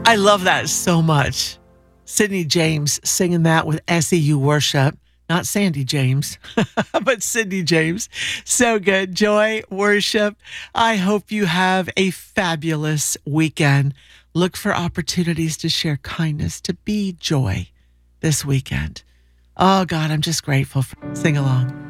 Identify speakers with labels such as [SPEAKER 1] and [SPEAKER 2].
[SPEAKER 1] I love that so much. Sydney James singing that with SEU Worship. Not Sandy James, but Sydney James. So good. Joy, worship. I hope you have a fabulous weekend. Look for opportunities to share kindness, to be joy this weekend. Oh, God, I'm just grateful. Sing along.